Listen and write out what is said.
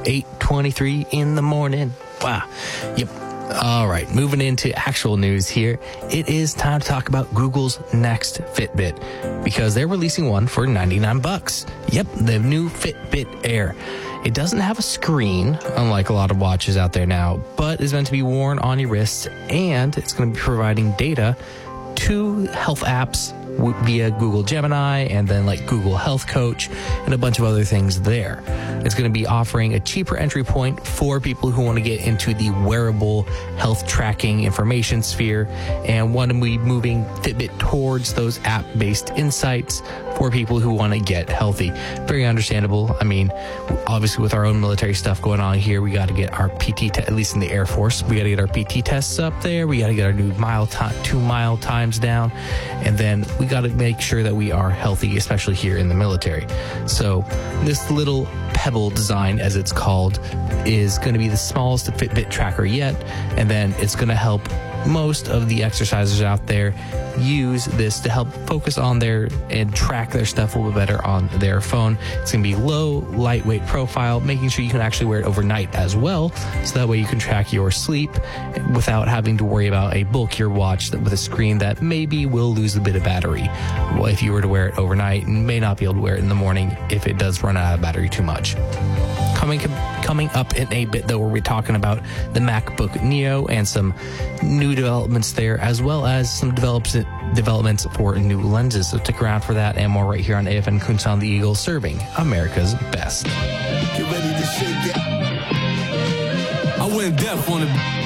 8:23 in the morning. Wow. Yep. All right, moving into actual news here. It is time to talk about Google's next Fitbit because they're releasing one for $99. Yep, the new Fitbit Air. It doesn't have a screen, unlike a lot of watches out there now, but is meant to be worn on your wrists, and it's going to be providing data to health apps via Google Gemini and then like Google Health Coach and a bunch of other things there. It's going to be offering a cheaper entry point for people who want to get into the wearable health tracking information sphere and want to be moving Fitbit towards those app-based insights for people who want to get healthy. Very understandable. I mean, obviously with our own military stuff going on here, we got to get our PT, at least in the Air Force, we got to get our PT tests up there. We got to get our new 2 mile times down. And then we got to make sure that we are healthy, especially here in the military. So this little Pebble design, as it's called, is going to be the smallest Fitbit tracker yet. And then it's going to help most of the exercisers out there use this to help focus on their and track their stuff a little bit better on their phone. It's going to be low, lightweight profile, making sure you can actually wear it overnight as well. So that way you can track your sleep without having to worry about a bulkier watch with a screen that maybe will lose a bit of battery. Well, if you were to wear it overnight, and may not be able to wear it in the morning if it does run out of battery too much. Coming up in a bit, though, we'll be talking about the MacBook Neo and some new developments there, as well as some developments for new lenses. So stick around for that and more right here on AFN Kunsan the Eagle, serving America's best. Get ready to shake it. I went deaf on it.